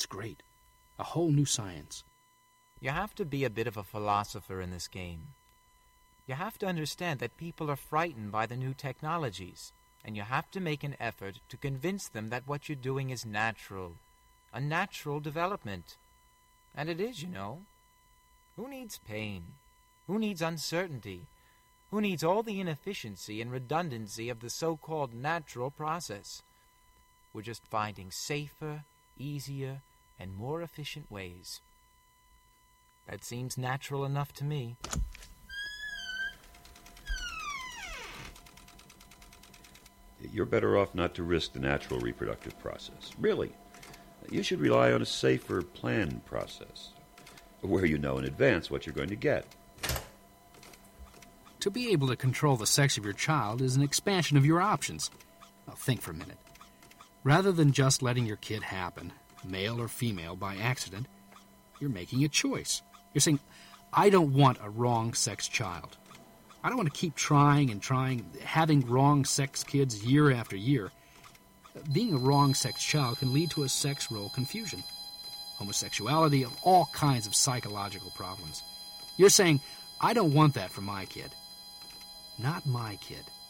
It's great. A whole new science. You have to be a bit of a philosopher in this game. You have to understand that people are frightened by the new technologies, and you have to make an effort to convince them that what you're doing is natural, a natural development. And it is, you know. Who needs pain? Who needs uncertainty? Who needs all the inefficiency and redundancy of the so-called natural process? We're just finding safer, easier, and more efficient ways. That seems natural enough to me. You're better off not to risk the natural reproductive process. Really. You should rely on a safer, planned process, where you know in advance what you're going to get. To be able to control the sex of your child is an expansion of your options. Now, think for a minute. Rather than just letting your kid happen, male or female, by accident, you're making a choice. You're saying, I don't want a wrong-sex child. I don't want to keep trying and trying, having wrong-sex kids year after year. Being a wrong-sex child can lead to a sex role confusion, homosexuality, of all kinds of psychological problems. You're saying, I don't want that for my kid. Not my kid.